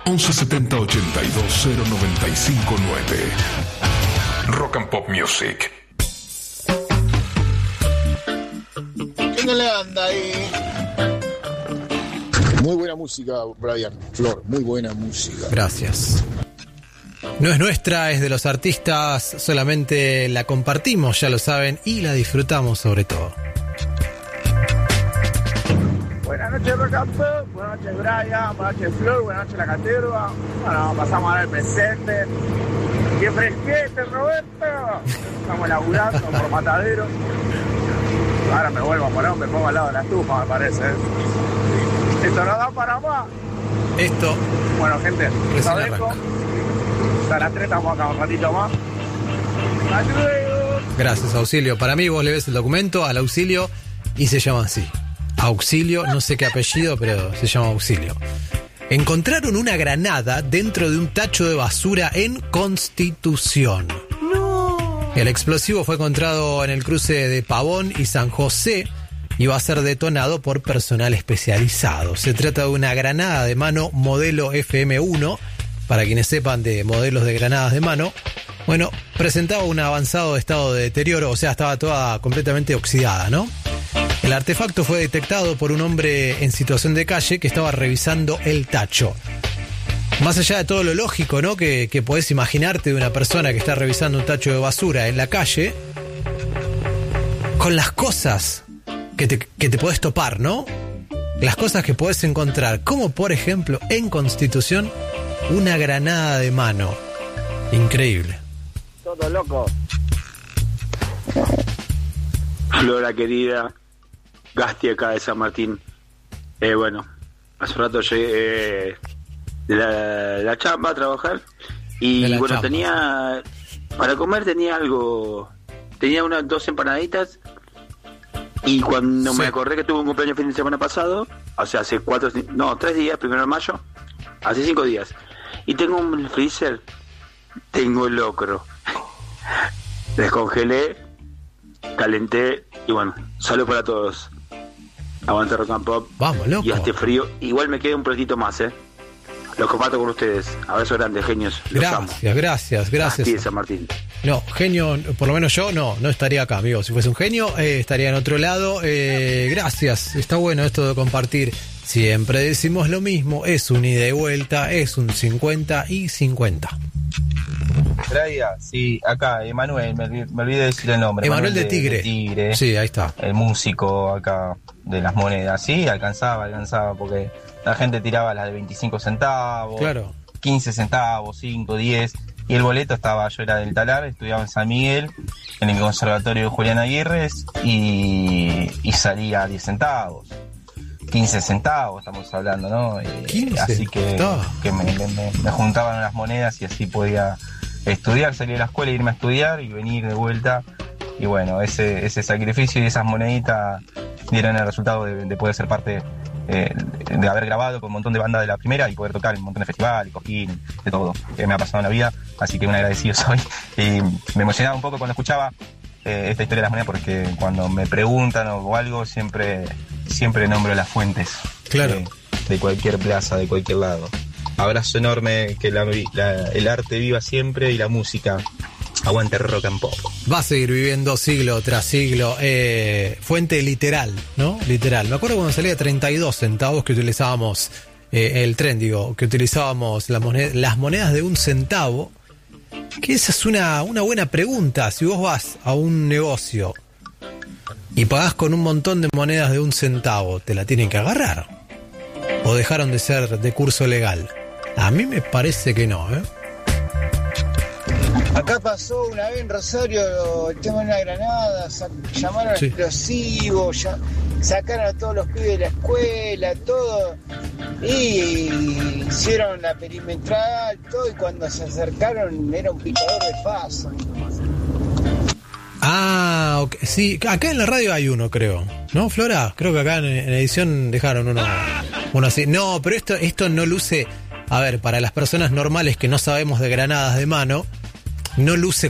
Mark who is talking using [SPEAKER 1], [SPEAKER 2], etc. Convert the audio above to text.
[SPEAKER 1] 1170 82 0959. Rock and Pop Music.
[SPEAKER 2] ¿Qué le anda ahí? Muy buena música, Brian. Flor, muy buena música.
[SPEAKER 3] Gracias. No es nuestra, es de los artistas, solamente la compartimos, ya lo saben, y la disfrutamos sobre todo.
[SPEAKER 4] Buenas noches, Rock and Pop. Buenas noches, Brian. Buenas noches, Flor. Buenas noches, La Caterva. Bueno, pasamos ahora el presente. ¡Qué fresquete, Roberto! Estamos laburando por Matadero. Ahora me vuelvo a poner, me pongo al lado de la estufa, me parece. Esto no da para más.
[SPEAKER 3] Esto.
[SPEAKER 4] Bueno, gente,
[SPEAKER 3] recién
[SPEAKER 4] dejo. Hasta las 3 estamos acá un ratito más. ¡Hasta luego!
[SPEAKER 3] Gracias, Auxilio. Para mí, vos le ves el documento al Auxilio y se llama así. Auxilio, no sé qué apellido, pero se llama Auxilio. Encontraron una granada dentro de un tacho de basura en Constitución. ¡No! El explosivo fue encontrado en el cruce de Pavón y San José y va a ser detonado por personal especializado. Se trata de una granada de mano modelo FM1. Para quienes sepan de modelos de granadas de mano, bueno, presentaba un avanzado estado de deterioro, o sea, estaba toda completamente oxidada, ¿no? El artefacto fue detectado por un hombre en situación de calle que estaba revisando el tacho. Más allá de todo lo lógico, ¿no? Que podés imaginarte de una persona que está revisando un tacho de basura en la calle, con las cosas que te podés topar, ¿no? Las cosas que podés encontrar, como por ejemplo en Constitución, una granada de mano. Increíble.
[SPEAKER 4] Todo loco.
[SPEAKER 5] Flora querida, Gasti acá de San Martín. Bueno, hace rato llegué de la chamba a trabajar y bueno, chamba. Tenía para comer, tenía algo, tenía unas 2 empanaditas y cuando me acordé que tuve un cumpleaños fin de semana pasado, o sea, hace 3 días, 1 de mayo, hace 5 días, y tengo un freezer, tengo locro. Descongelé, calenté y bueno, salud para todos. Aguante Rock and Pop.
[SPEAKER 3] Vamos, loco.
[SPEAKER 5] Y a este frío, igual me queda un proyectito más, Lo comparto con ustedes. Abrazo grande, genios.
[SPEAKER 3] Gracias.
[SPEAKER 5] Así de San Martín.
[SPEAKER 3] No, genio, por lo menos yo no estaría acá, amigo. Si fuese un genio, estaría en otro lado. Gracias, está bueno esto de compartir. Siempre decimos lo mismo, es un ida y vuelta, es un 50 y 50.
[SPEAKER 6] Traía, sí, acá, Emanuel, me olvidé de decir el nombre.
[SPEAKER 3] Emanuel de Tigre. Sí, ahí está.
[SPEAKER 6] El músico acá de las monedas, sí, alcanzaba, porque la gente tiraba las de 25 centavos,
[SPEAKER 3] claro,
[SPEAKER 6] 15 centavos, 5, 10, y el boleto yo era del Talar, estudiaba en San Miguel, en el Conservatorio de Julián Aguirres, y salía 10 centavos. 15 centavos estamos hablando, ¿no?
[SPEAKER 3] 15,
[SPEAKER 6] así que me juntaban las monedas y así podía estudiar, salir de la escuela, irme a estudiar y venir de vuelta. Y bueno, ese sacrificio y esas moneditas dieron el resultado de poder ser parte de haber grabado con un montón de bandas de la primera y poder tocar en un montón de festivales, Coquín, de todo que me ha pasado en la vida. Así que un agradecido soy. Y me emocionaba un poco cuando escuchaba esta historia de las monedas, porque cuando me preguntan o algo siempre nombro las fuentes,
[SPEAKER 3] claro,
[SPEAKER 6] de cualquier plaza, de cualquier lado. Abrazo enorme, que el arte viva siempre y la música. Aguante Rock and Pop.
[SPEAKER 3] Va a seguir viviendo siglo tras siglo. Fuente literal, ¿no? Literal. Me acuerdo cuando salía 32 centavos que utilizábamos el tren, que utilizábamos las monedas de 1 centavo. Que esa es una buena pregunta. Si vos vas a un negocio y pagás con un montón de monedas de 1 centavo, ¿te la tienen que agarrar? ¿O dejaron de ser de curso legal? A mí me parece que no,
[SPEAKER 2] Acá pasó una vez en Rosario el tema de una granada, llamaron a explosivos, sacaron a todos los pibes de la escuela, todo, y hicieron la perimetral, todo, y cuando se acercaron era un picador de paso.
[SPEAKER 3] Ah, okay. Sí, acá en la radio hay uno, creo, ¿no, Flora? Creo que acá en edición dejaron uno así. No, pero esto no luce, a ver, para las personas normales que no sabemos de granadas de mano, no luce